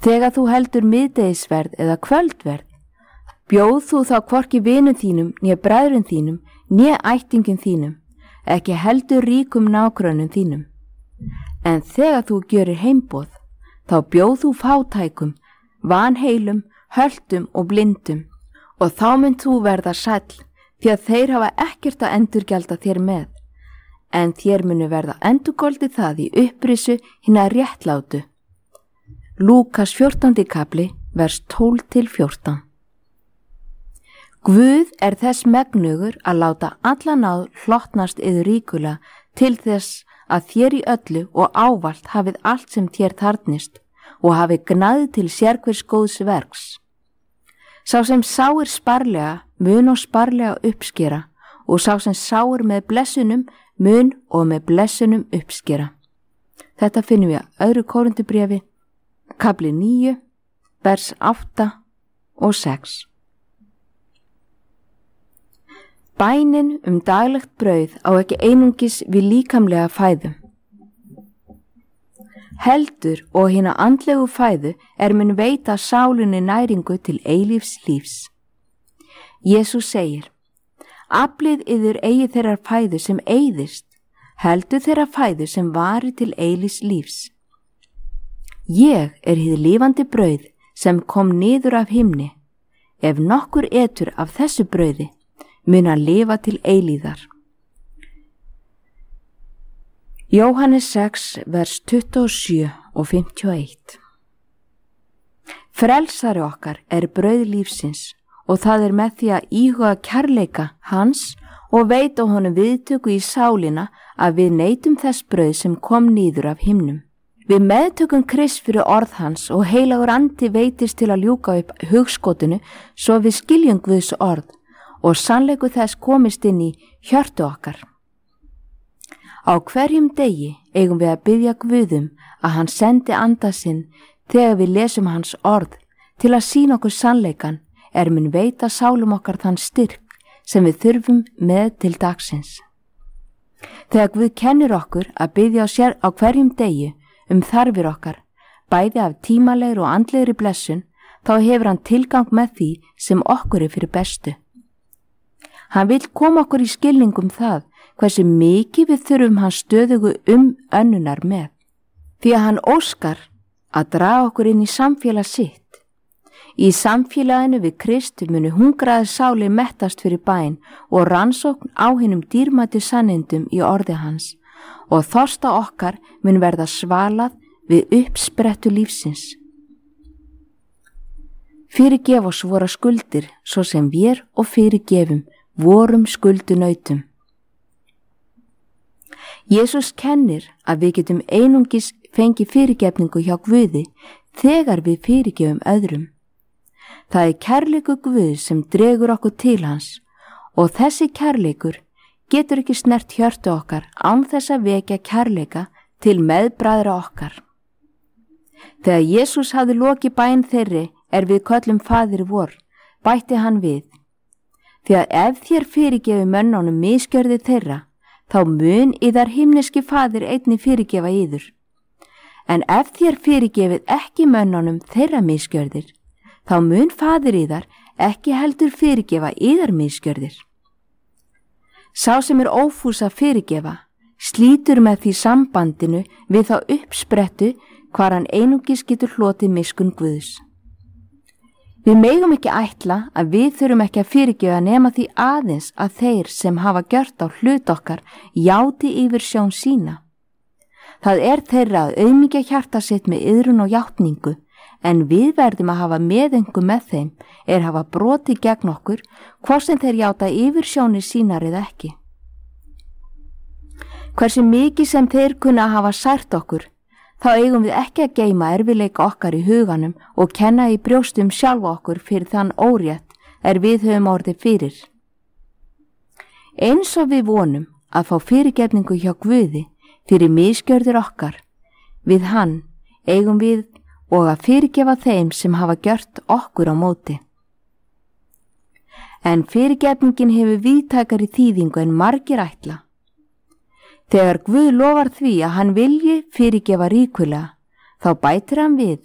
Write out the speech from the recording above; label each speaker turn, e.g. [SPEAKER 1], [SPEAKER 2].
[SPEAKER 1] Þegar þú heldur miðdegisverð eða kvöldverð, bjóð þú þá hvorki vinum þínum, né bræðrum þínum, né ættingum þínum, ekki heldur ríkum nágrönnum þínum. En þegar þú gjörir heimboð, þá bjóð þú fátækum, vanheilum, höldum og blindum, og þá mynd þú verða sæll, því að þeir hafa ekkert að endurgjalda þér með, en þér munu verða endurgoldi það í upprisu hinna réttlátu. Lúkas 14. kapli, vers 12-14. Guð þess megnugur að láta alla náð hlotnast yður ríkulega til þess að þér í öllu og ávallt hafið allt sem þér þarfnist og hafið gnæði til sérhvers góðs verks. Sá sem sáir sparlega mun og sparlega uppskera og sá sem sáir með blessunum mun og með blessunum uppskera. Þetta finnum við að 2. Kórinthubréfi, kapli 9, vers 8 og 6. Bænin daglegt brauð á ekki einungis við líkamlega fæðu. Heldur og hina andlegu fæðu mun veita sálinni næringu til eilífs lífs. Jesús segir: Aflið yður eigi þeirrar fæðu sem eyðist, heldur þeirrar fæðu sem vari til eilífs lífs. Ég hið lifandi brauð sem kom niður af himni. Ef nokkur etur af þessu brauði, mun að lifa til eilíðar. Jóhannes 6, vers 27 og 51. Frelsari okkar brauð lífsins og það með því að íhuga kærleika hans og veita honum viðtöku í sálina að við neytum þess brauð sem kom niður af himnum. Við meðtökum Krist fyrir orð hans og heilagur andi veitist til að ljúka upp hugskotinu svo við skiljum Guðs orð og sannleiku þess komist inn í hjörtu okkar. Á hverjum degi eigum við að biðja Guðum að hann sendi anda sinn þegar við lesum hans orð til að sýna okkur sannleikan mun veita sálum okkar þann styrk sem við þurfum með til dagsins. Þegar Guð kennir okkur að biðja á hverjum degi þarfir okkar, bæði af tímalegri og andlegri blessun, þá hefur hann tilgang með því sem okkur fyrir bestu. Hann vill koma okkur í skilningum það hversu mikið við þurfum hans stöðugu önnunar með, því að hann óskar að draga okkur inn í samfélag sitt. Í samfélaginu við Krist munu hungraði sálir mettast fyrir bæn og rannsókn á hinum dýrmætu sannindum í orði hans og þorsta okkar mun verða svalað við uppsprettu lífsins. Fyrirgef oss vora skuldir svo sem við og fyrirgefum vorum skuldunautum. Jesús kennir að við getum einungis fengið fyrirgefningu hjá Guði þegar við fyrirgefum öðrum. Það kærleikur Guðs sem dregur okkur til hans og þessi kærleikur getur ekki snert hjörtu okkar án þess að vekja kærleika til meðbræðra okkar. Þegar Jesús hafði lokið bæn þeirri við köllum Faðir vor, bætti hann við: Því að ef þér fyrirgefi mönnunum misgjörði þeirra, þá mun yðar himneski Faðir einnig fyrirgefa yður. En ef þér fyrirgefið ekki mönnunum þeirra misgjörðir, þá mun Faðir yðar ekki heldur fyrirgefa yðar misgjörðir. Sá sem ófús að fyrirgefa, slítur með því sambandinu við þá uppsprettu hvar hann einungis getur hlotið miskunn Guðs. Við megum ekki ætla að við þurfum ekki að fyrirgefa nema því aðeins að þeir sem hafa gjört á hlut okkar játi yfir sjón sína. Það þeirra að auðmýkja hjarta sitt með iðrun og játningu, en við verðum að hafa meðengu með þeim hafa brotið gegn okkur, hvort sem þeir játa yfir sjónir sínar eða ekki. Hversu mikið sem þeir kunna að hafa sært okkur, þá eigum við ekki að geyma erfiðleika okkar í huganum og kenna í brjóstum sjálfa okkur fyrir þann órétt við höfum orðið fyrir. Eins og við vonum að fá fyrirgefningu hjá Guði fyrir misgjörðir okkar, við hann eigum við og að fyrirgefa þeim sem hafa gjört okkur á móti. En fyrirgefningin hefur víðtækari þýðingu en margir ætla. Þegar Guð lofar því að hann vilji fyrirgefa ríkulega, þá bætir hann við